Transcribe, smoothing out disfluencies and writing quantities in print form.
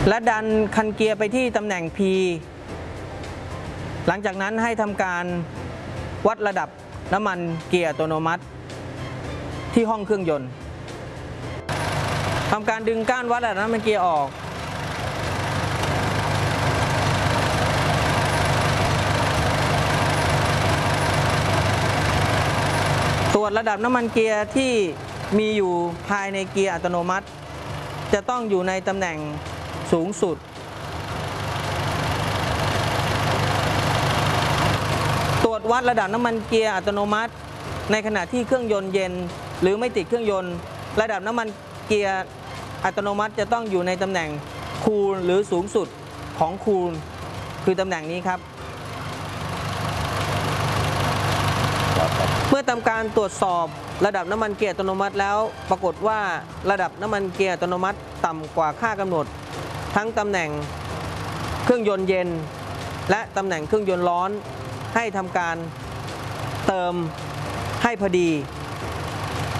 และดันคันเกียร์ไปที่ตำแหน่ง P หลังจากนั้นให้ทำการวัดระดับน้ำมันเกียร์อัตโนมัติที่ห้องเครื่องยนต์ทำการดึงก้านวัดระดับน้ำมันเกียร์ออกตรวจระดับน้ำมันเกียร์ที่มีอยู่ภายในเกียร์อัตโนมัติจะต้องอยู่ในตำแหน่งสูงสุดตรวจวัดระดับน้ำมันเกียร์อัตโนมัติในขณะที่เครื่องยนต์เย็นหรือไม่ติดเครื่องยนต์ระดับน้ำมันเกียร์อัตโนมัติจะต้องอยู่ในตำแหน่งคูลหรือสูงสุดของคูลคือตำแหน่งนี้ครับเมื่อทำการตรวจสอบระดับน้ำมันเกียร์อัตโนมัติแล้วปรากฏว่าระดับน้ำมันเกียร์อัตโนมัติต่ำกว่าค่ากำหนดทั้งตำแหน่งเครื่องยนต์เย็นและตำแหน่งเครื่องยนต์ร้อนให้ทำการเติมให้พอดี